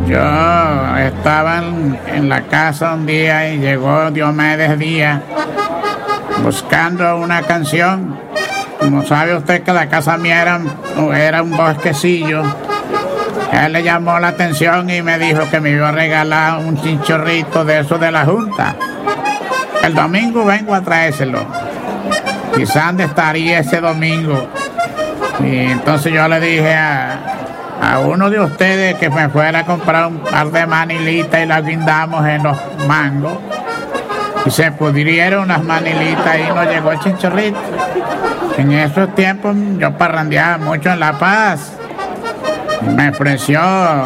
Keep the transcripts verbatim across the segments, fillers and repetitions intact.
Yo estaba en, en la casa un día y llegó Diomedes Díaz buscando una canción. Como sabe usted que la casa mía era, era un bosquecillo, él le llamó la atención y me dijo que me iba a regalar un chinchorrito de eso de la Junta. El domingo vengo a traérselo. Quizás dónde estaría ese domingo. Y entonces yo le dije a, a uno de ustedes que me fuera a comprar un par de manilitas y las guindamos en los mangos. Y se pudrieron unas manilitas y nos llegó el chinchorrito. En esos tiempos yo parrandeaba mucho en La Paz. Me ofreció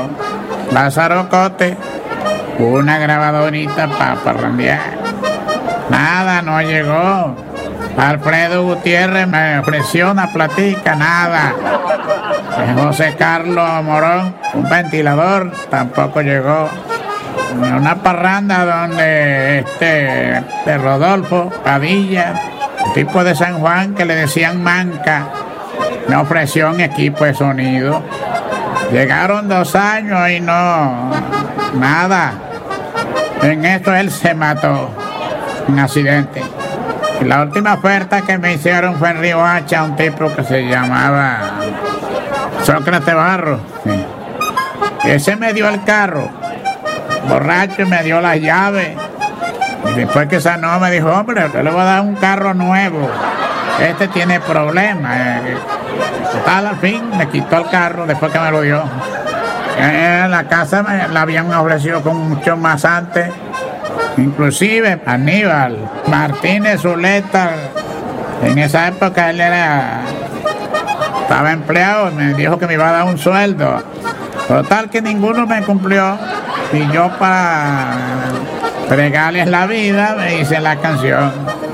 Lázaro Cote una grabadorita para parrandear. Nada, no llegó. Alfredo Gutiérrez me ofreció una platica, nada. José Carlos Morón, un ventilador, tampoco llegó. Una parranda donde este de Rodolfo Padilla, un tipo de San Juan que le decían Manca, me ofreció un equipo de sonido. Llegaron dos años y no, nada. En esto él se mató, un accidente. Y la última oferta que me hicieron fue en Río Hacha, un tipo que se llamaba Sócrates Barro. Sí. Ese me dio el carro, borracho, y me dio las llaves. Y después que sanó me dijo, hombre, te le voy a dar un carro nuevo. Este tiene problemas. Total, al fin me quitó el carro después que me lo dio. En la casa me la habían ofrecido con mucho más antes. Inclusive Aníbal Martínez Zuleta, en esa época él era estaba empleado y me dijo que me iba a dar un sueldo. Total que ninguno me cumplió y yo para fregarles la vida me hice la canción.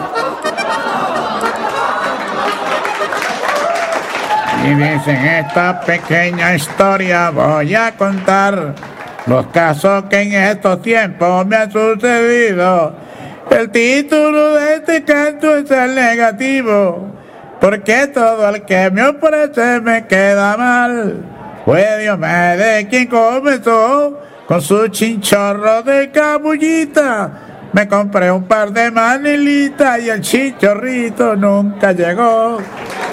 Y dicen, esta pequeña historia voy a contar los casos que en estos tiempos me han sucedido. El título de este canto es el negativo, porque todo el que me ofrece me queda mal. Fue Diomedes quien comenzó con su chinchorro de cabullita. Me compré un par de manilitas y el chinchorrito nunca llegó.